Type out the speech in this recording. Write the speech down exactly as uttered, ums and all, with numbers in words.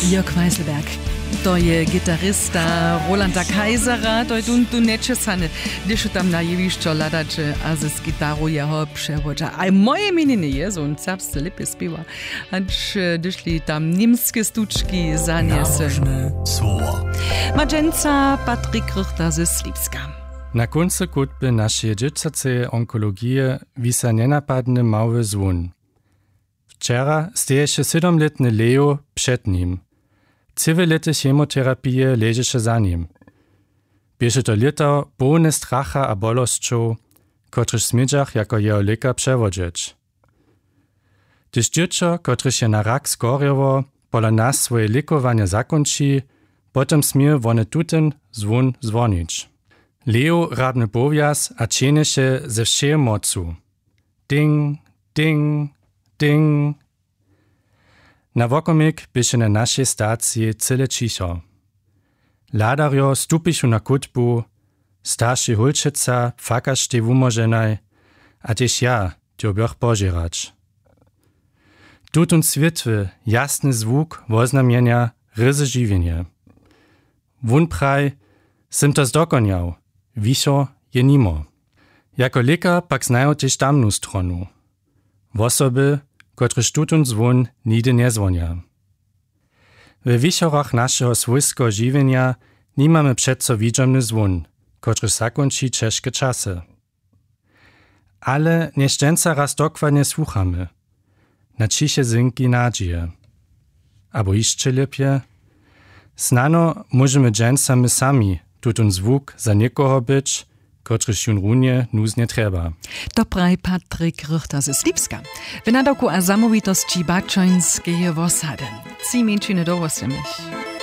Jörg Weiselberg. To je gitarista Rolanda Kaisera, to je tu, tu nečesane, když tam na jevišťo ladače a z gitaru jeho převodža. A moje mininy je, so on serbsce lipy zpíva, až když tam nímské stučky zaniese. Magenca Patrik Richter ze Slipska. Na koncu kutby naszej dzieciacej onkologii wisa nienapadny mały zwon. Wczera steje się siedemletny Leo przed nim. Całe lety chemoterapii leży się za nim. Bieže to lito pełne stracha a bolosćów, kotryż smidżach jako jeho lekar przewodzić. Gdyż dziecko, kotryż się na rak skorjowo, pola nas swoje lekowanie zakończy, potem smie one tuten zwon zwonić. Leo radny powias a czyni się ze wszej mocu. Ding, ding, ding. Na wokomik bieše na naszej stacji cyle cicho. Ladario stupišu na kutbu, starszy hulčica fakaš te wumoženaj, a tež ja tjo bjoch požerać. Tutun svitwy, jasny zwuk woznamienia ryzy žiwienie. Wun praj, sim to zdokonjał, wiso je nimo. Jako lekar pak znają tež tamnu stronu. Wosoby, kotryż tutun zwon nigdy nie zwonia. W wichorach naszego swojskiego żywienia nie mamy przeco widzomny zwon, kotryż zakończy ciężkie czasy. Ale nieszczęca raz dokładnie słuchamy. Na ciche zynki nadzieje. Abo jeszcze lepiej, znano możemy dżęca my sami tutun zwuk za niekoho być, kotryż jun runie nuznie trzeba. To praj Patrik Richter ze Slipska. W nadoku a zamówitości baczońskie wosady. Ci mięczyny do mich.